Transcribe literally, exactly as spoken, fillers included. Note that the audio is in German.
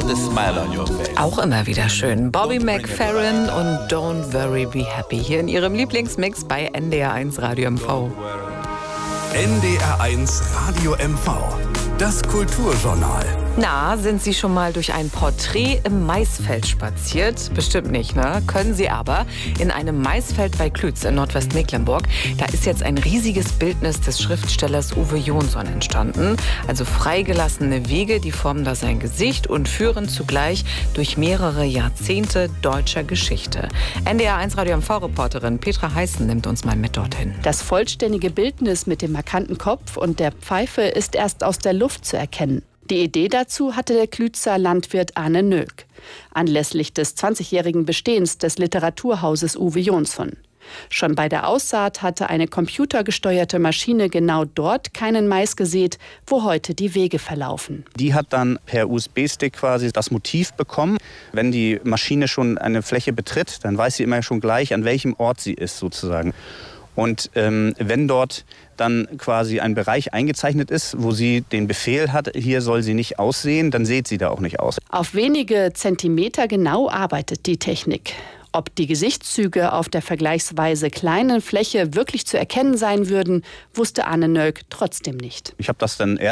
put a smile on your face. Auch immer wieder schön. Bobby McFerrin und Don't Worry Be Happy hier in ihrem Lieblingsmix bei N D R eins Radio M V. N D R eins Radio M V. Das Kulturjournal. Na, sind Sie schon mal durch ein Porträt im Maisfeld spaziert? Bestimmt nicht, ne? Können Sie aber. In einem Maisfeld bei Klütz in Nordwestmecklenburg, da ist jetzt ein riesiges Bildnis des Schriftstellers Uwe Jonsson entstanden. Also freigelassene Wege, die formen da sein Gesicht und führen zugleich durch mehrere Jahrzehnte deutscher Geschichte. N D R eins Radio M V-Reporterin Petra Heißen nimmt uns mal mit dorthin. Das vollständige Bildnis mit dem markanten Kopf und der Pfeife ist erst aus der Luft zu erkennen. Die Idee dazu hatte der Klützer Landwirt Arne Nöck, anlässlich des zwanzigjährigen Bestehens des Literaturhauses Uwe Jonsson. Schon bei der Aussaat hatte eine computergesteuerte Maschine genau dort keinen Mais gesät, wo heute die Wege verlaufen. Die hat dann per U S B-Stick quasi das Motiv bekommen. Wenn die Maschine schon eine Fläche betritt, dann weiß sie immer schon gleich, an welchem Ort sie ist sozusagen. Und ähm, wenn dort dann quasi ein Bereich eingezeichnet ist, wo sie den Befehl hat, hier soll sie nicht aussehen, dann sieht sie da auch nicht aus. Auf wenige Zentimeter genau arbeitet die Technik. Ob die Gesichtszüge auf der vergleichsweise kleinen Fläche wirklich zu erkennen sein würden, wusste Arne Nöck trotzdem nicht. Ich habe das dann